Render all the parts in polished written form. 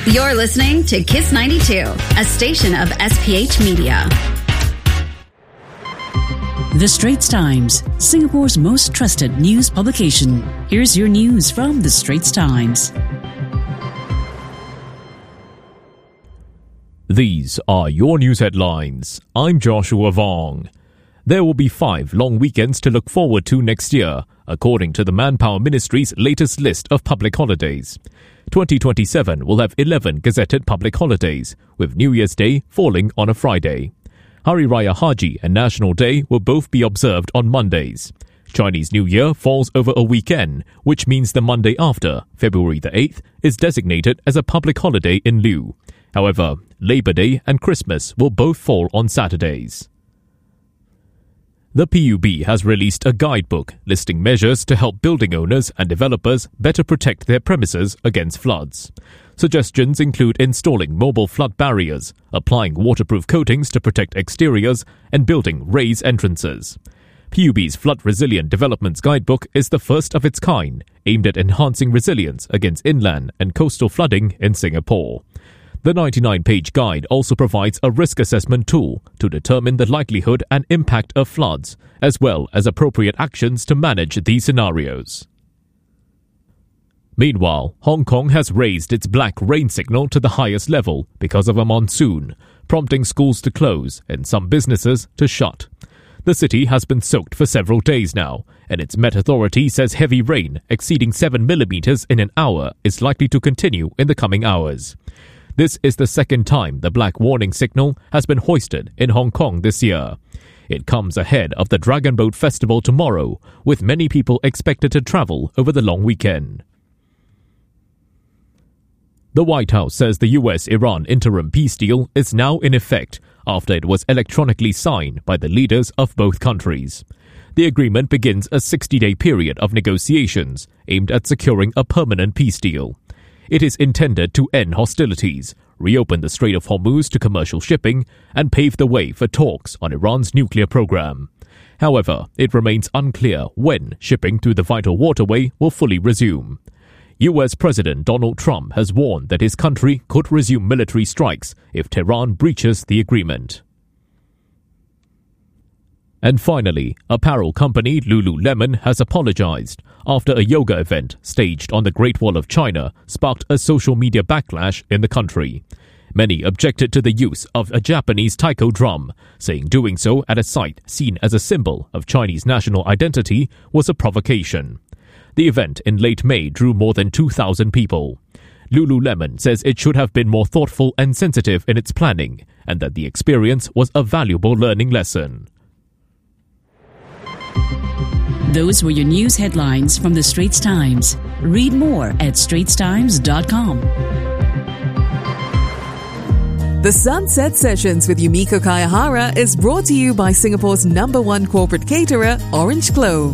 You're listening to Kiss 92, a station of SPH Media. The Straits Times, Singapore's most trusted news publication. Here's your news from The Straits Times. These are your news headlines. I'm Joshua Vong. There will be 5 long weekends to look forward to next year, according to the Manpower Ministry's latest list of public holidays. 2027 will have 11 gazetted public holidays, with New Year's Day falling on a Friday. Hari Raya Haji and National Day will both be observed on Mondays. Chinese New Year falls over a weekend, which means the Monday after, February the 8th, is designated as a public holiday in lieu. However, Labor Day and Christmas will both fall on Saturdays. The PUB has released a guidebook listing measures to help building owners and developers better protect their premises against floods. Suggestions include installing mobile flood barriers, applying waterproof coatings to protect exteriors, and building raised entrances. PUB's Flood Resilient Developments Guidebook is the first of its kind, aimed at enhancing resilience against inland and coastal flooding in Singapore. The 99-page guide also provides a risk assessment tool to determine the likelihood and impact of floods, as well as appropriate actions to manage these scenarios. Meanwhile, Hong Kong has raised its black rain signal to the highest level because of a monsoon, prompting schools to close and some businesses to shut. The city has been soaked for several days now, and its Met Authority says heavy rain exceeding 7 millimeters in an hour is likely to continue in the coming hours. This is the second time the black warning signal has been hoisted in Hong Kong this year. It comes ahead of the Dragon Boat Festival tomorrow, with many people expected to travel over the long weekend. The White House says the US-Iran interim peace deal is now in effect after it was electronically signed by the leaders of both countries. The agreement begins a 60-day period of negotiations aimed at securing a permanent peace deal. It is intended to end hostilities, reopen the Strait of Hormuz to commercial shipping, and pave the way for talks on Iran's nuclear program. However, it remains unclear when shipping through the vital waterway will fully resume. US President Donald Trump has warned that his country could resume military strikes if Tehran breaches the agreement. And finally, apparel company Lululemon has apologized after a yoga event staged on the Great Wall of China sparked a social media backlash in the country. Many objected to the use of a Japanese taiko drum, saying doing so at a site seen as a symbol of Chinese national identity was a provocation. The event in late May drew more than 2,000 people. Lululemon says it should have been more thoughtful and sensitive in its planning, and that the experience was a valuable learning lesson. Those were your news headlines from The Straits Times. Read more at straitstimes.com. The Sunset Sessions with Yumiko Kayahara is brought to you by Singapore's #1 corporate caterer, Orange Clove.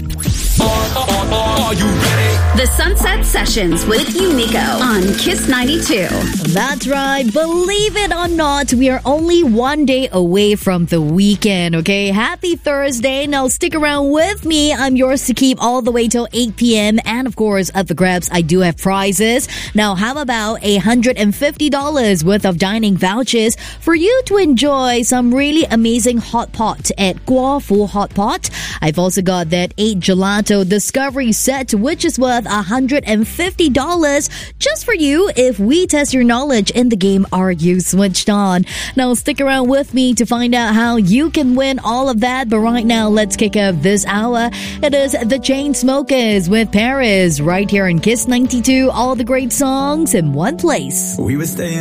Are you ready? The Sunset Sessions with Yumiko on Kiss 92. That's right. Believe it or not, we are only one day away from the weekend, okay? Happy Thursday. Now stick around with me. I'm yours to keep all the way till 8 p.m. And of course, at the grabs, I do have prizes. Now, how about $150 worth of dining vouchers for you to enjoy some really amazing hot pot at Guo Fu Hot Pot? I've also got that 8 Gelato Discovery set, which is worth $150 just for you if we test your knowledge in the game Are You Switched On? Now stick around with me to find out how you can win all of that. But right now, let's kick off this hour. It is the Chainsmokers with Paris right here in Kiss 92. All the great songs in one place. We were staying